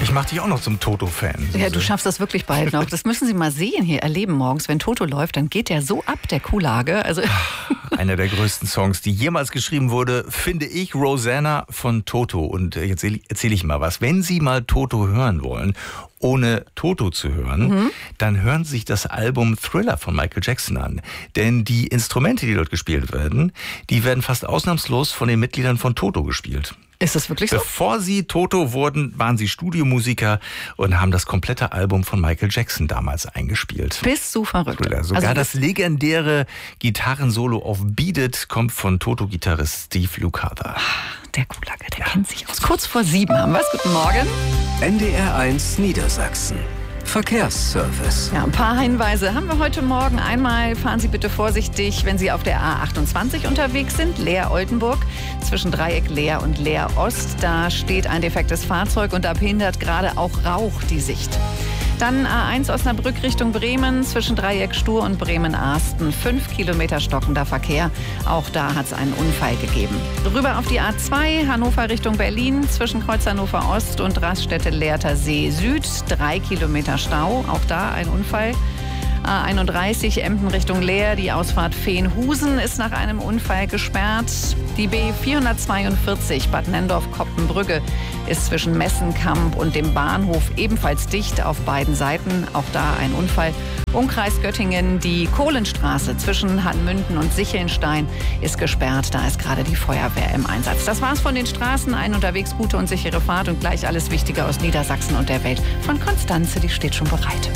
Ich mache dich auch noch zum Toto-Fan. Ja, du schaffst das wirklich bald noch. Das müssen Sie mal sehen hier, erleben morgens. Wenn Toto läuft, dann geht der so ab, der Kuhlage. Also einer der größten Songs, die jemals geschrieben wurde, finde ich, Rosanna von Toto. Und jetzt erzähle ich mal was. Wenn Sie mal Toto hören wollen, ohne Toto zu hören, dann hören Sie sich das Album Thriller von Michael Jackson an. Denn die Instrumente, die dort gespielt werden, die werden fast ausnahmslos von den Mitgliedern von Toto gespielt. Ist das wirklich so? Bevor sie Toto wurden, waren sie Studiomusiker und haben das komplette Album von Michael Jackson damals eingespielt. Bist du verrückt. Sogar also das legendäre Gitarrensolo auf Beat It kommt von Toto-Gitarrist Steve Lukather. Der Kuhlage, der kennt sich aus. Kurz vor 7 haben wir es. Guten Morgen. NDR 1 Niedersachsen. Verkehrsservice. Ja, ein paar Hinweise haben wir heute Morgen. Einmal fahren Sie bitte vorsichtig, wenn Sie auf der A28 unterwegs sind, Leer-Oldenburg, zwischen Dreieck Leer und Leer-Ost. Da steht ein defektes Fahrzeug und da behindert gerade auch Rauch die Sicht. Dann A1 Osnabrück Richtung Bremen, zwischen Dreieck Stur und Bremen-Arsten. 5 Kilometer stockender Verkehr. Auch da hat es einen Unfall gegeben. Rüber auf die A2 Hannover Richtung Berlin, zwischen Kreuz Hannover Ost und Raststätte Lehrter See Süd. 3 Kilometer Stau, auch da ein Unfall. A31 Emden Richtung Leer, die Ausfahrt Veenhusen ist nach einem Unfall gesperrt. Die B442 Bad Nendorf-Koppenbrügge ist zwischen Messenkamp und dem Bahnhof ebenfalls dicht auf beiden Seiten. Auch da ein Unfall. Umkreis Göttingen, die Kohlenstraße zwischen Hanmünden und Sichelnstein ist gesperrt. Da ist gerade die Feuerwehr im Einsatz. Das war's von den Straßen. Ein unterwegs gute und sichere Fahrt und gleich alles Wichtige aus Niedersachsen und der Welt. Von Konstanze, die steht schon bereit.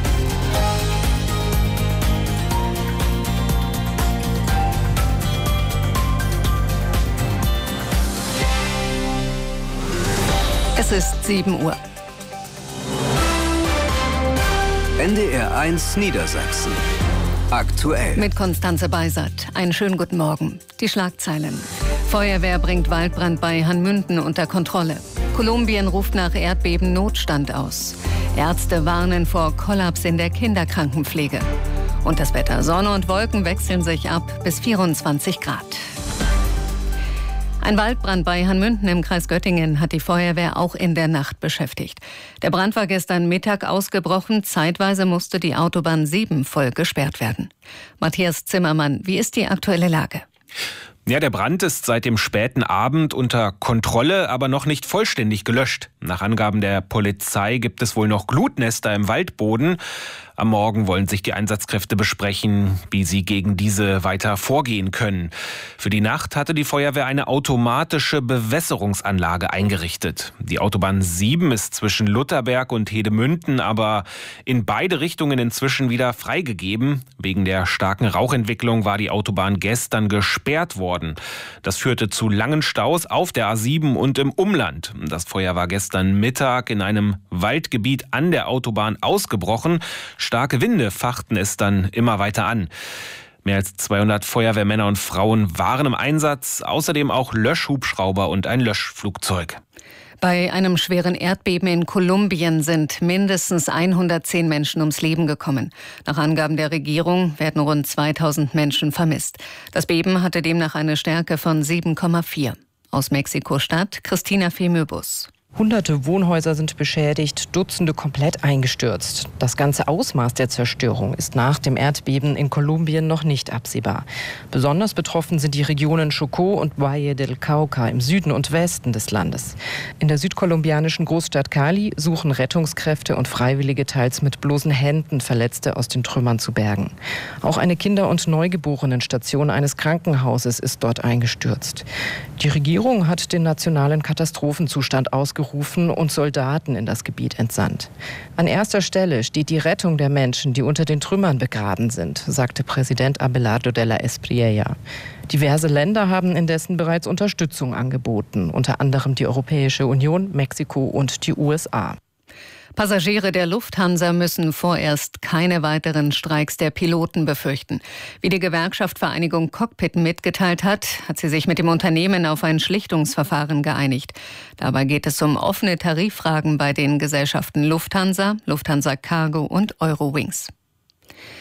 Es ist 7 Uhr. NDR 1 Niedersachsen. Aktuell. Mit Konstanze Beisat. Einen schönen guten Morgen. Die Schlagzeilen. Feuerwehr bringt Waldbrand bei Hanmünden unter Kontrolle. Kolumbien ruft nach Erdbeben Notstand aus. Ärzte warnen vor Kollaps in der Kinderkrankenpflege. Und das Wetter. Sonne und Wolken wechseln sich ab bis 24 Grad. Ein Waldbrand bei Hanmünden im Kreis Göttingen hat die Feuerwehr auch in der Nacht beschäftigt. Der Brand war gestern Mittag ausgebrochen. Zeitweise musste die Autobahn 7 voll gesperrt werden. Matthias Zimmermann, wie ist die aktuelle Lage? Ja, der Brand ist seit dem späten Abend unter Kontrolle, aber noch nicht vollständig gelöscht. Nach Angaben der Polizei gibt es wohl noch Glutnester im Waldboden. Am Morgen wollen sich die Einsatzkräfte besprechen, wie sie gegen diese weiter vorgehen können. Für die Nacht hatte die Feuerwehr eine automatische Bewässerungsanlage eingerichtet. Die Autobahn 7 ist zwischen Lutherberg und Hedemünden, aber in beide Richtungen inzwischen wieder freigegeben. Wegen der starken Rauchentwicklung war die Autobahn gestern gesperrt worden. Das führte zu langen Staus auf der A7 und im Umland. Das Feuer war gestern Mittag in einem Waldgebiet an der Autobahn ausgebrochen. Starke Winde fachten es dann immer weiter an. Mehr als 200 Feuerwehrmänner und Frauen waren im Einsatz, außerdem auch Löschhubschrauber und ein Löschflugzeug. Bei einem schweren Erdbeben in Kolumbien sind mindestens 110 Menschen ums Leben gekommen. Nach Angaben der Regierung werden rund 2000 Menschen vermisst. Das Beben hatte demnach eine Stärke von 7,4. Aus Mexiko-Stadt, Christina Femöbus. Hunderte Wohnhäuser sind beschädigt, Dutzende komplett eingestürzt. Das ganze Ausmaß der Zerstörung ist nach dem Erdbeben in Kolumbien noch nicht absehbar. Besonders betroffen sind die Regionen Chocó und Valle del Cauca im Süden und Westen des Landes. In der südkolumbianischen Großstadt Cali suchen Rettungskräfte und Freiwillige teils mit bloßen Händen Verletzte aus den Trümmern zu bergen. Auch eine Kinder- und Neugeborenenstation eines Krankenhauses ist dort eingestürzt. Die Regierung hat den nationalen Katastrophenzustand ausgerufen und Soldaten in das Gebiet entsandt. An erster Stelle steht die Rettung der Menschen, die unter den Trümmern begraben sind, sagte Präsident Abelardo de la Espriella. Diverse Länder haben indessen bereits Unterstützung angeboten, unter anderem die Europäische Union, Mexiko und die USA. Passagiere der Lufthansa müssen vorerst keine weiteren Streiks der Piloten befürchten. Wie die Gewerkschaft Vereinigung Cockpit mitgeteilt hat, hat sie sich mit dem Unternehmen auf ein Schlichtungsverfahren geeinigt. Dabei geht es um offene Tariffragen bei den Gesellschaften Lufthansa, Lufthansa Cargo und Eurowings.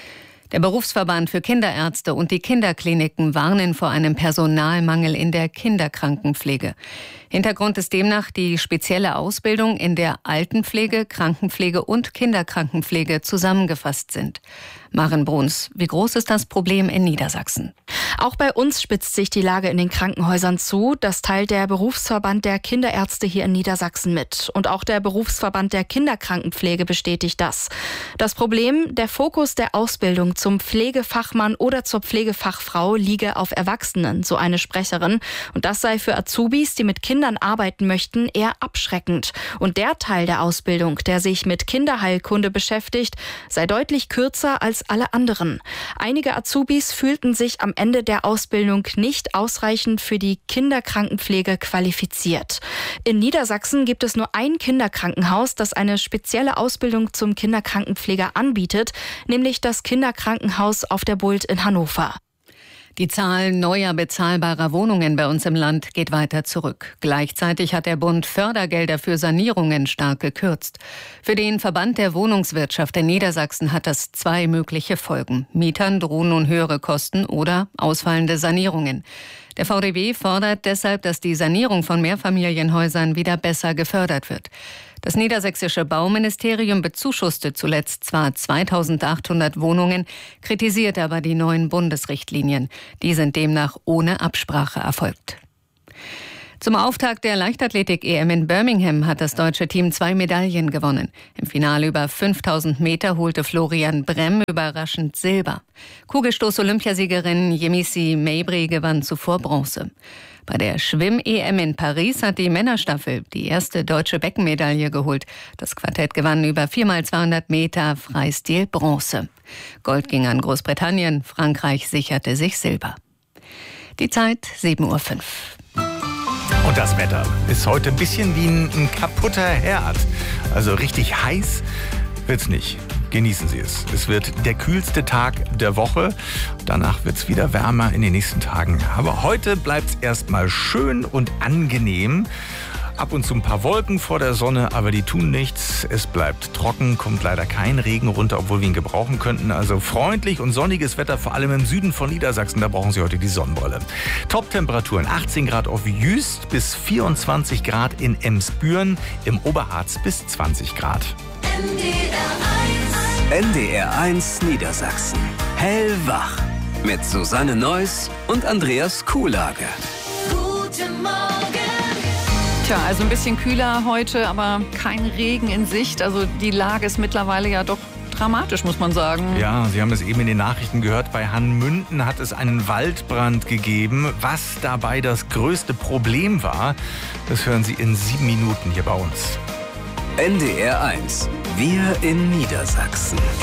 Der Berufsverband für Kinderärzte und die Kinderkliniken warnen vor einem Personalmangel in der Kinderkrankenpflege. Hintergrund ist demnach die spezielle Ausbildung, in der Altenpflege, Krankenpflege und Kinderkrankenpflege zusammengefasst sind. Maren Bruns, wie groß ist das Problem in Niedersachsen? Auch bei uns spitzt sich die Lage in den Krankenhäusern zu. Das teilt der Berufsverband der Kinderärzte hier in Niedersachsen mit. Und auch der Berufsverband der Kinderkrankenpflege bestätigt das. Das Problem, der Fokus der Ausbildung zum Pflegefachmann oder zur Pflegefachfrau liege auf Erwachsenen, so eine Sprecherin. Und das sei für Azubis, die mit Kindern arbeiten möchten, eher abschreckend. Und der Teil der Ausbildung, der sich mit Kinderheilkunde beschäftigt, sei deutlich kürzer als alle anderen. Einige Azubis fühlten sich am Ende der Ausbildung nicht ausreichend für die Kinderkrankenpflege qualifiziert. In Niedersachsen gibt es nur ein Kinderkrankenhaus, das eine spezielle Ausbildung zum Kinderkrankenpfleger anbietet, nämlich das Kinderkrankenhaus auf der Bult in Hannover. Die Zahl neuer bezahlbarer Wohnungen bei uns im Land geht weiter zurück. Gleichzeitig hat der Bund Fördergelder für Sanierungen stark gekürzt. Für den Verband der Wohnungswirtschaft in Niedersachsen hat das 2 mögliche Folgen. Mietern drohen nun höhere Kosten oder ausfallende Sanierungen. Der VDW fordert deshalb, dass die Sanierung von Mehrfamilienhäusern wieder besser gefördert wird. Das niedersächsische Bauministerium bezuschusste zuletzt zwar 2.800 Wohnungen, kritisiert aber die neuen Bundesrichtlinien. Die sind demnach ohne Absprache erfolgt. Zum Auftakt der Leichtathletik-EM in Birmingham hat das deutsche Team 2 Medaillen gewonnen. Im Finale über 5.000 Meter holte Florian Bremm überraschend Silber. Kugelstoß-Olympiasiegerin Yemisi Mabry gewann zuvor Bronze. Bei der Schwimm-EM in Paris hat die Männerstaffel die erste deutsche Beckenmedaille geholt. Das Quartett gewann über 4x200 Meter Freistil Bronze. Gold ging an Großbritannien, Frankreich sicherte sich Silber. Die Zeit 7:05 Uhr. Und das Wetter ist heute ein bisschen wie ein kaputter Herd. Also richtig heiß wird's nicht. Genießen Sie es. Es wird der kühlste Tag der Woche. Danach wird's wieder wärmer in den nächsten Tagen. Aber heute bleibt's erstmal schön und angenehm. Ab und zu ein paar Wolken vor der Sonne, aber die tun nichts. Es bleibt trocken, kommt leider kein Regen runter, obwohl wir ihn gebrauchen könnten. Also freundlich und sonniges Wetter, vor allem im Süden von Niedersachsen. Da brauchen Sie heute die Sonnenbrille. Top-Temperaturen 18 Grad auf Jüst bis 24 Grad in Emsbüren, im Oberharz bis 20 Grad. NDR 1 Niedersachsen. Hellwach. Mit Susanne Neuss und Andreas Kuhlage. Guten Morgen. Tja, also ein bisschen kühler heute, aber kein Regen in Sicht. Also die Lage ist mittlerweile ja doch dramatisch, muss man sagen. Ja, Sie haben es eben in den Nachrichten gehört. Bei Hanmünden hat es einen Waldbrand gegeben. Was dabei das größte Problem war, das hören Sie in 7 Minuten hier bei uns. NDR 1. Wir in Niedersachsen.